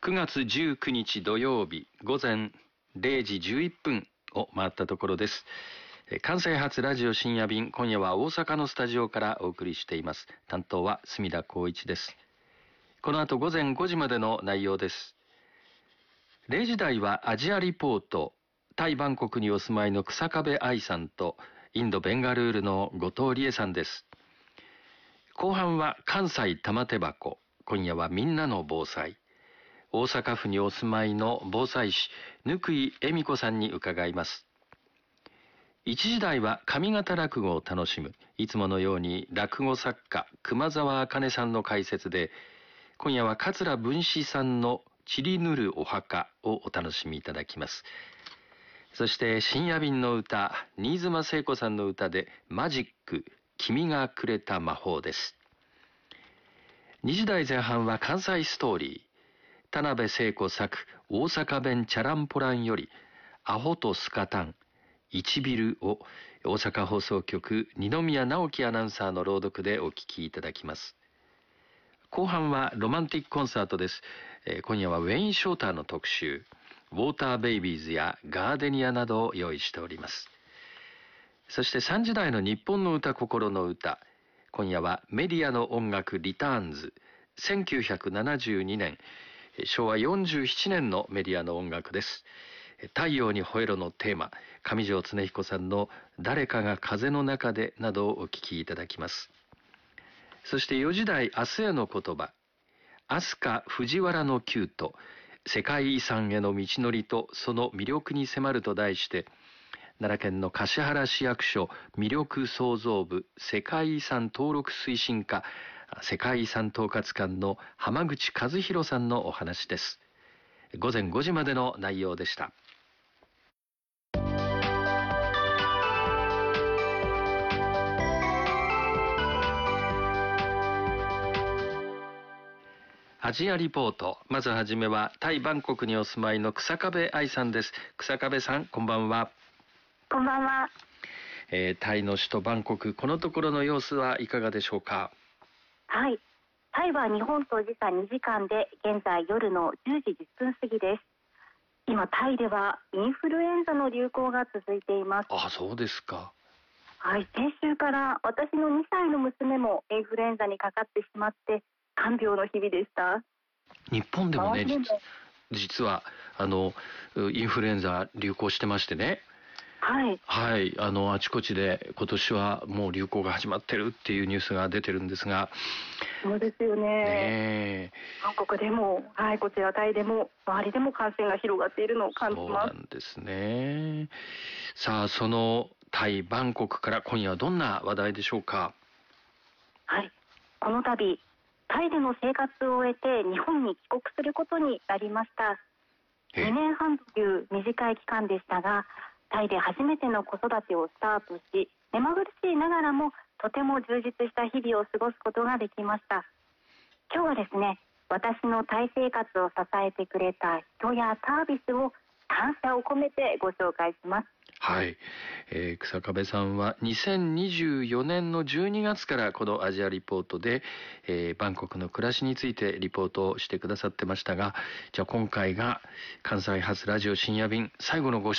9月19日土曜日午前0時11分を回ったところです。関西発ラジオ深夜便、今夜は大阪のスタジオからお送りしています。担当は隅田光一です。この後午前5時までの内容です。0時台はアジアリポート、タイ・バンコクにお住まいの日下部愛さんとインド・ベンガルールの後藤理恵さんです。後半は関西玉手箱、今夜はみんなの防災。大阪府にお住まいの防災士、貫井恵美子さんに伺います。1時台は上方落語を楽しむ、いつものように落語作家熊沢茜さんの解説で、今夜は桂文枝さんの散りぬるお墓をお楽しみいただきます。そして深夜便の歌、新妻聖子さんの歌でマジック、君がくれた魔法です。2時台前半は関西ストーリー、田辺聖子作大阪弁チャランポランよりアホとスカタン1ビルを大阪放送局二宮直樹アナウンサーの朗読でお聞きいただきます。後半はロマンティックコンサートです。今夜はウェイン・ショーターの特集、ウォーターベイビーズやガーデニアなどを用意しております。そして3時台の日本の歌心の歌、今夜はメディアの音楽リターンズ、1972年昭和47年のメディアの音楽です。太陽に吠えろのテーマ、上條恒彦さんの誰かが風の中でなどをお聞きいただきます。そして4時台明日への言葉、飛鳥藤原のキュート、世界遺産への道のりとその魅力に迫ると題して、奈良県の橿原市役所魅力創造部世界遺産登録推進課世界遺産統括官の浜口和弘さんのお話です。午前5時までの内容でした。アジアリポート、まずはじめはタイ・バンコクにお住まいの日下部愛さんです。日下部さん、こんばんは。 こんばんは。 タイの首都バンコク、このところの様子はいかがでしょうか。 はい、タイは日本と時差2時間で現在夜の10時10分過ぎです。今タイではインフルエンザの流行が続いています。 あ、そうですか。 はい、先週から私の2歳の娘もインフルエンザにかかってしまって看病の日々でした。 日本でもね、実はインフルエンザ流行してましてね。 はい、 はい、あちこちで今年はもう流行が始まってるっていうニュースが出てるんですが。 そうですよね。韓国でも、はい、こちらタイでも周りでも感染が広がっているのを感じます。 そうなんですね。さあ、そのタイ・バンコクから今夜はどんな話題でしょうか。 はい、この度タイでの生活を終えて日本に帰国することになりました。2年半という短い期間でしたが、タイで初めての子育てをスタートし、目まぐるしいながらもとても充実した日々を過ごすことができました。今日はですね、私のタイ生活を支えてくれた人やサービスを感謝を込めてご紹介します。 はい、日下部さんは2024年の12月からこのアジアリポートで、バンコクの暮らしについてリポートをしてくださってましたが、じゃあ今回が関西発ラジオ深夜便最後のご